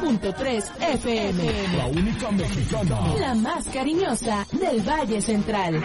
90.3 FM. La única mexicana. La más cariñosa del Valle Central.